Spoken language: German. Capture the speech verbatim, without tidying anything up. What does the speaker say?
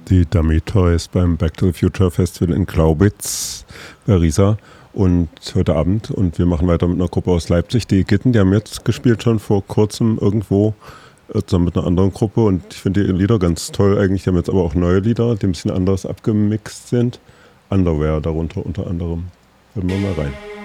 die Dummy Toys beim Back to the Future Festival in Glaubitz bei Riesa und heute Abend. Und wir machen weiter mit einer Gruppe aus Leipzig, die Gitten. Die haben jetzt gespielt schon vor kurzem irgendwo zusammen mit einer anderen Gruppe und ich finde die Lieder ganz toll eigentlich. Die haben jetzt aber auch neue Lieder, die ein bisschen anders abgemixt sind. Underwear darunter unter anderem. Hören wir mal rein.